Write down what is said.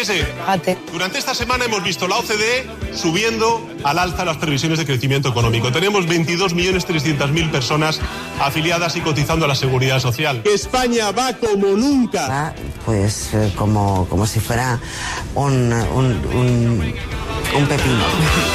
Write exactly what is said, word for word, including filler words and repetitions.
Fíjese, Fíjate. durante esta semana hemos visto la O C D E subiendo al alza las previsiones de crecimiento económico. Tenemos veintidós millones trescientas mil personas afiliadas y cotizando a la Seguridad Social. España va como nunca. Va, pues eh, como, como si fuera un, un, un, un pepino.